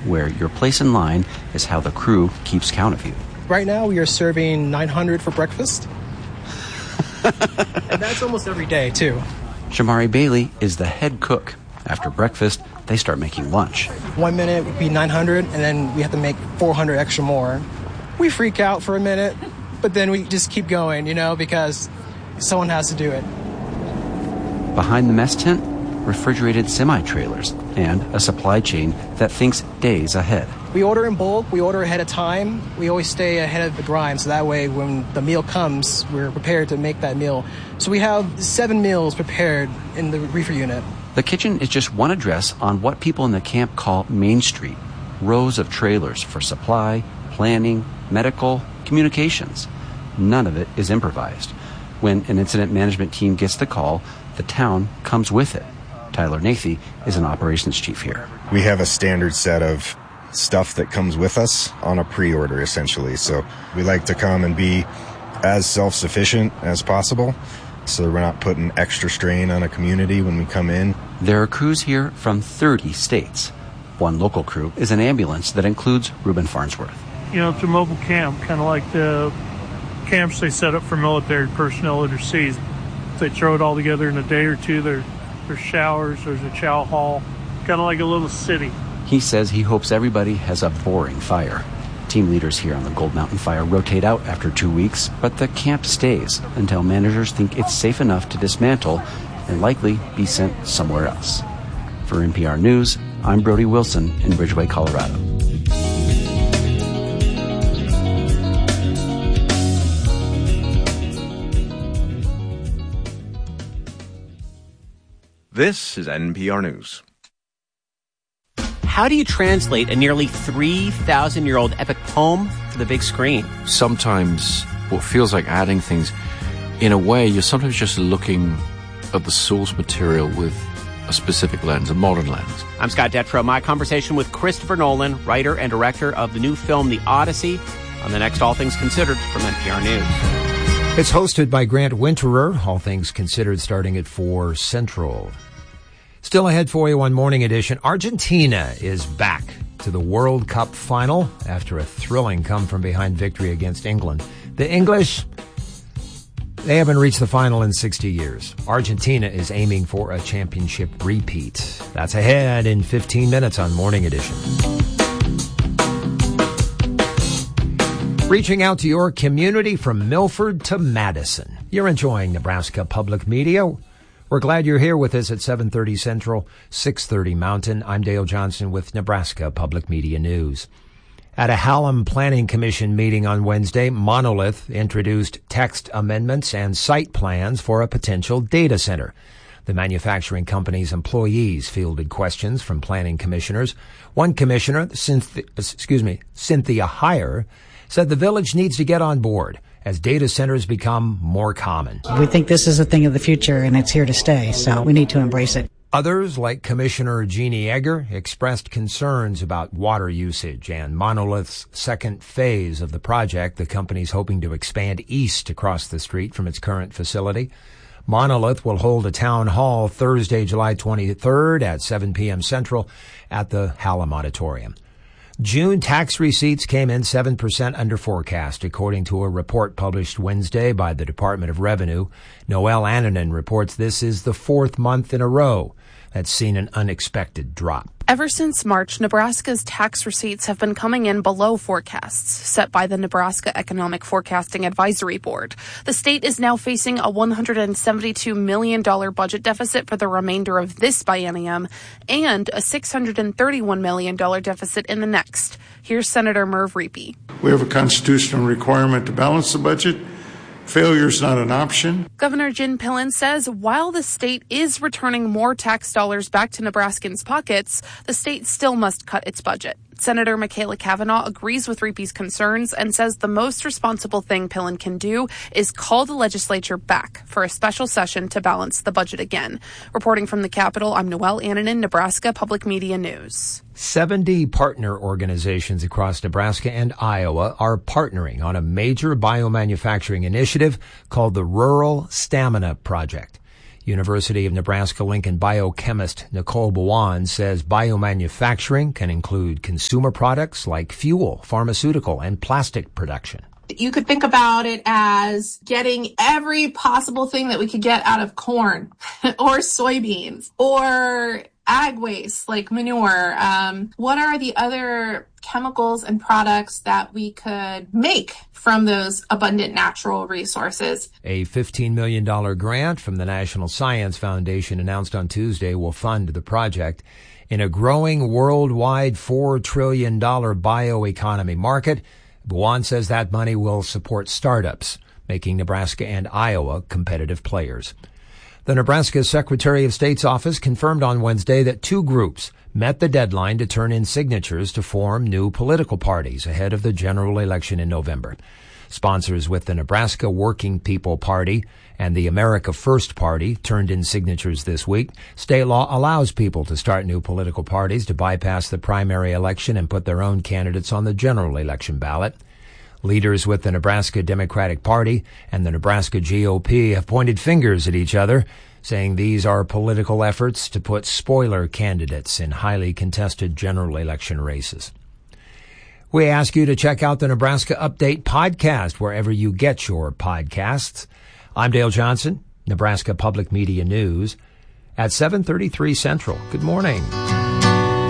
where your place in line is how the crew keeps count of you. Right now, we are serving 900 for breakfast. And that's almost every day, too. Shamari Bailey is the head cook. After breakfast, they start making lunch. 1 minute would be 900, and then we have to make 400 extra more. We freak out for a minute, but then we just keep going, because someone has to do it. Behind the mess tent, refrigerated semi-trailers and a supply chain that thinks days ahead. We order in bulk. We order ahead of time. We always stay ahead of the grind, so that way when the meal comes, we're prepared to make that meal. So we have 7 meals prepared in the reefer unit. The kitchen is just one address on what people in the camp call Main Street. Rows of trailers for supply, planning, medical, communications. None of it is improvised. When an incident management team gets the call, the town comes with it. Tyler Nathy is an operations chief here. We have a standard set of stuff that comes with us on a pre-order, essentially. So we like to come and be as self-sufficient as possible, so we're not putting extra strain on a community when we come in. There are crews here from 30 states. One local crew is an ambulance that includes Reuben Farnsworth. It's a mobile camp, kind of like the camps they set up for military personnel overseas. They throw it all together in a day or two. There's showers, there's a chow hall, kind of like a little city. He says he hopes everybody has a boring fire. Team leaders here on the Gold Mountain Fire rotate out after 2 weeks, but the camp stays until managers think it's safe enough to dismantle and likely be sent somewhere else. For NPR News, I'm Brody Wilson in Bridgeway, Colorado. This is NPR News. How do you translate a nearly 3,000-year-old epic poem to the big screen? Sometimes what feels like adding things, in a way, you're sometimes just looking at the source material with a specific lens, a modern lens. I'm Scott Detrow. My conversation with Christopher Nolan, writer and director of the new film The Odyssey, on the next All Things Considered from NPR News. It's hosted by Grant Winterer, All Things Considered, starting at 4 Central. Still ahead for you on Morning Edition. Argentina is back to the World Cup final after a thrilling come-from-behind victory against England. The English, they haven't reached the final in 60 years. Argentina is aiming for a championship repeat. That's ahead in 15 minutes on Morning Edition. Reaching out to your community from Milford to Madison. You're enjoying Nebraska Public Media. We're glad you're here with us at 7:30 Central, 6:30 Mountain. I'm Dale Johnson with Nebraska Public Media News. At a Hallam Planning Commission meeting on Wednesday, Monolith introduced text amendments and site plans for a potential data center. The manufacturing company's employees fielded questions from planning commissioners. One commissioner, Cynthia Heyer, said the village needs to get on board as data centers become more common. We think this is a thing of the future, and it's here to stay, so we need to embrace it. Others, like Commissioner Jeannie Egger, expressed concerns about water usage and Monolith's second phase of the project. The company's hoping to expand east across the street from its current facility. Monolith will hold a town hall Thursday, July 23rd at 7 p.m. Central at the Hallam Auditorium. June tax receipts came in 7% under forecast, according to a report published Wednesday by the Department of Revenue. Noelle Annanen reports this is the 4th month in a row that's seen an unexpected drop. Ever since March, Nebraska's tax receipts have been coming in below forecasts set by the Nebraska Economic Forecasting Advisory Board. The state is now facing a $172 million budget deficit for the remainder of this biennium and a $631 million deficit in the next. Here's Senator Merv Riepe. We have a constitutional requirement to balance the budget. Failure is not an option. Governor Jen Pillen says while the state is returning more tax dollars back to Nebraskans' pockets, the state still must cut its budget. Senator Michaela Cavanaugh agrees with Riepe's concerns and says the most responsible thing Pillen can do is call the legislature back for a special session to balance the budget again. Reporting from the Capitol, I'm Noelle Annanen, Nebraska Public Media News. 70 partner organizations across Nebraska and Iowa are partnering on a major biomanufacturing initiative called the Rural Stamina Project. University of Nebraska-Lincoln biochemist Nicole Buwan says biomanufacturing can include consumer products like fuel, pharmaceutical, and plastic production. You could think about it as getting every possible thing that we could get out of corn or soybeans or ag waste like manure. What are the other chemicals and products that we could make from those abundant natural resources? A $15 million grant from the National Science Foundation announced on Tuesday will fund the project. In a growing worldwide $4 trillion bioeconomy market, Buwan says that money will support startups, making Nebraska and Iowa competitive players. The Nebraska Secretary of State's office confirmed on Wednesday that 2 groups met the deadline to turn in signatures to form new political parties ahead of the general election in November. Sponsors with the Nebraska Working People Party and the America First Party turned in signatures this week. State law allows people to start new political parties to bypass the primary election and put their own candidates on the general election ballot. Leaders with the Nebraska Democratic Party and the Nebraska GOP have pointed fingers at each other, saying these are political efforts to put spoiler candidates in highly contested general election races. We ask you to check out the Nebraska Update podcast wherever you get your podcasts. I'm Dale Johnson, Nebraska Public Media News at 7:33 Central. Good morning.